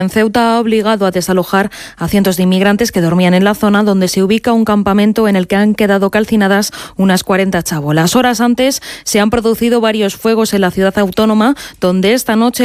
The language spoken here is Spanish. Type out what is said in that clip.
En Ceuta ha obligado a desalojar a cientos de inmigrantes que dormían en la zona donde se ubica un campamento en el que han quedado calcinadas unas 40 chabolas. Horas antes se han producido varios fuegos en la ciudad autónoma donde esta noche